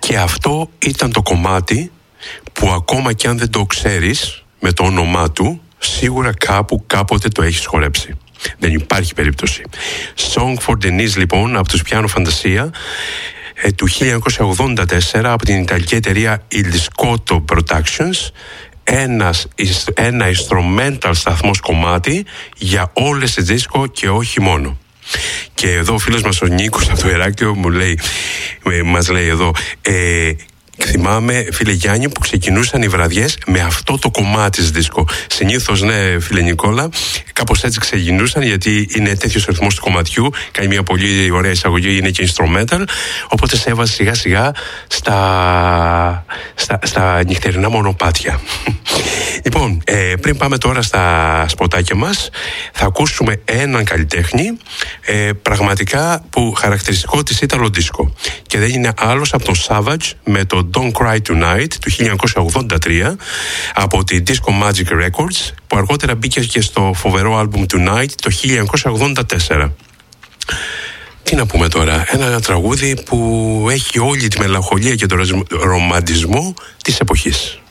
Και αυτό ήταν το κομμάτι που ακόμα και αν δεν το ξέρεις με το όνομά του, σίγουρα κάπου κάποτε το έχεις χορέψει. Δεν υπάρχει περίπτωση. Song for Denise λοιπόν από τους Piano Fantasia του 1984 από την ιταλική εταιρεία Il Discotto Productions. Ένα instrumental σταθμός κομμάτι για όλες τις δίσκο και όχι μόνο. Και εδώ ο φίλος μας ο Νίκος από το Ηράκλειο μας λέει εδώ, θυμάμαι, φίλε Γιάννη, που ξεκινούσαν οι βραδιές με αυτό το κομμάτι της δίσκο. Συνήθως, ναι, φίλε Νικόλα, κάπως έτσι ξεκινούσαν, γιατί είναι τέτοιος ο ρυθμός του κομματιού. Κάνει μια πολύ ωραία εισαγωγή, είναι και instrumental. Οπότε σε έβαζε σιγά σιγά στα νυχτερινά μονοπάτια. Λοιπόν, πριν πάμε τώρα στα σποτάκια μας, θα ακούσουμε έναν καλλιτέχνη πραγματικά που χαρακτηριστικό της Ιταλο Disco. Και δεν είναι άλλος από τον Savage με το Don't Cry Tonight του 1983 από τη Disco Magic Records, που αργότερα μπήκε και στο φοβερό άλμπουμ Tonight το 1984. Τι να πούμε τώρα, ένα τραγούδι που έχει όλη τη μελαγχολία και τον ρομαντισμό της εποχής.